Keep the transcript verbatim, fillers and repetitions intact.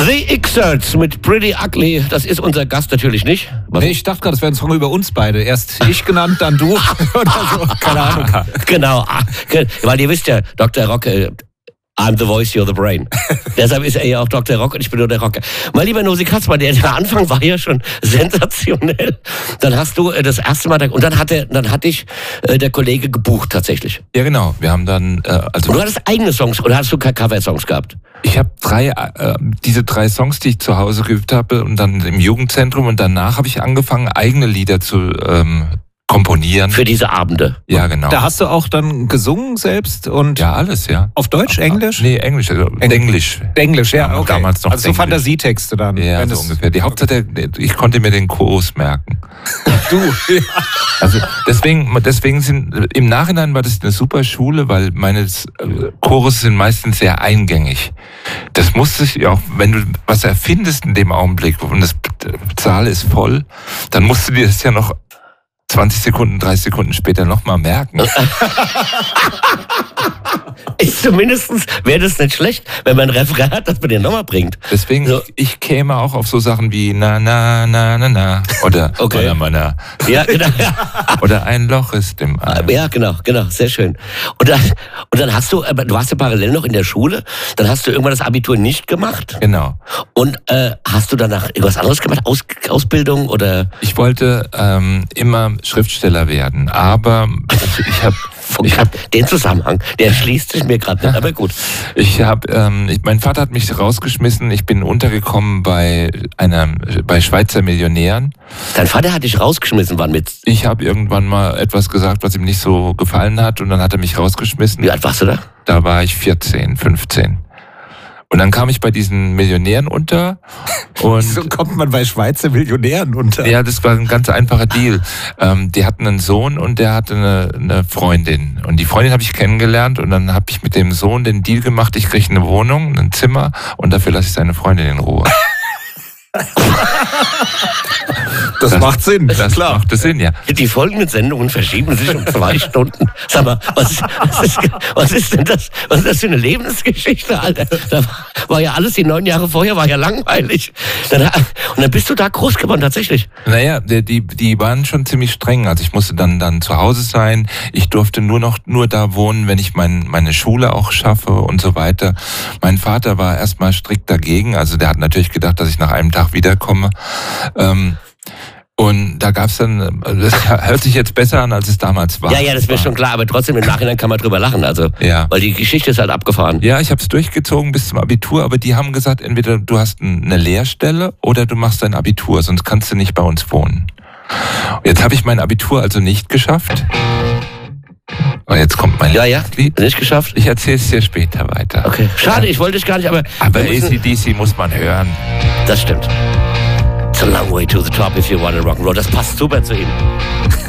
The Excerts mit Pretty Ugly, das ist unser Gast natürlich nicht. Was? Nee, ich dachte gerade, das wäre ein Song über uns beide. Erst ich genannt, dann du oder so, keine Ahnung. Genau, weil ihr wisst ja, Doktor Rock, I'm the voice, you're the brain. Deshalb ist er ja auch Doktor Rock und ich bin nur der Rocker. Mein lieber Nosi Katzmann, der, der Anfang war ja schon sensationell. Dann hast du äh, das erste Mal, und dann hat, der, dann hat dich äh, der Kollege gebucht tatsächlich. Ja genau, wir haben dann... Äh, also und du hattest eigene Songs oder hast du Cover-Songs gehabt? Ich habe drei, äh, diese drei Songs, die ich zu Hause geübt habe und dann im Jugendzentrum und danach habe ich angefangen, eigene Lieder zu... Ähm, komponieren. Für diese Abende. Ja, genau. Da hast du auch dann gesungen selbst und... Ja, alles, ja. Auf Deutsch, Englisch? Nee, Englisch. Also Englisch. Englisch, ja, okay. Damals noch also so Fantasietexte dann. Ja, so ungefähr. Die Hauptsache, ich konnte mir den Chorus merken. Du, ja. Also deswegen, deswegen sind, im Nachhinein war das eine super Schule, weil meine Chorus sind meistens sehr eingängig. Das musste ich auch, wenn du was erfindest in dem Augenblick und das Saal ist voll, dann musst du dir das ja noch zwanzig Sekunden, dreißig Sekunden später nochmal merken. Ist zumindestens, wäre das nicht schlecht, wenn man ein Refrain hat, das man den nochmal bringt. Deswegen, so. ich, ich käme auch auf so Sachen wie na, na, na, na, na. Oder, okay. oder meiner. Ja, genau. Oder ein Loch ist im Arm. Ja, genau, genau, sehr schön. Und dann, und dann hast du, du warst ja parallel noch in der Schule, dann hast du irgendwann das Abitur nicht gemacht. Genau. Und äh, hast du danach irgendwas anderes gemacht? Aus, Ausbildung oder? Ich wollte ähm, immer Schriftsteller werden, aber ich habe Ich habe den Zusammenhang, der schließt sich mir gerade nicht, aber gut. Ich habe, ähm, ich, mein Vater hat mich rausgeschmissen. Ich bin untergekommen bei einer, bei Schweizer Millionären. Dein Vater hat dich rausgeschmissen, wann mit? Ich habe irgendwann mal etwas gesagt, was ihm nicht so gefallen hat, und dann hat er mich rausgeschmissen. Wie alt warst du da? Da war ich vierzehn, fünfzehn. Und dann kam ich bei diesen Millionären unter. Und so kommt man bei Schweizer Millionären unter. Ja, das war ein ganz einfacher Deal. Ähm, die hatten einen Sohn und der hatte eine, eine Freundin. Und die Freundin habe ich kennengelernt und dann habe ich mit dem Sohn den Deal gemacht, ich kriege eine Wohnung, ein Zimmer und dafür lasse ich seine Freundin in Ruhe. Das, das macht Sinn, das klar. macht Sinn, ja. Die folgenden Sendungen verschieben sich um zwei Stunden. Sag mal, was, was, ist, was ist denn das? Was ist das für eine Lebensgeschichte, Alter? Da war ja alles, die neun Jahre vorher, war ja langweilig. Dann, und dann bist du da groß geworden, tatsächlich. Naja, die, die, die waren schon ziemlich streng. Also ich musste dann, dann zu Hause sein. Ich durfte nur noch nur da wohnen, wenn ich mein, meine Schule auch schaffe und so weiter. Mein Vater war erstmal strikt dagegen. Also der hat natürlich gedacht, dass ich nach einem Tag wiederkomme. Ähm, Und da gab's dann, das hört sich jetzt besser an, als es damals war. Ja, ja, das ist mir schon klar, aber trotzdem im Nachhinein kann man drüber lachen, also, ja. Weil die Geschichte ist halt abgefahren. Ja, ich habe es durchgezogen bis zum Abitur, aber die haben gesagt, entweder du hast eine Lehrstelle oder du machst dein Abitur, sonst kannst du nicht bei uns wohnen. Jetzt habe ich mein Abitur also nicht geschafft. Und jetzt kommt mein Ja, ja, Lied. Nicht geschafft? Ich erzähle es dir später weiter. Okay, schade, ich wollte dich gar nicht, aber... Aber A C D C muss man hören. Das stimmt. It's a long way to the top if you want to rock and roll. Das passt super zu ihm.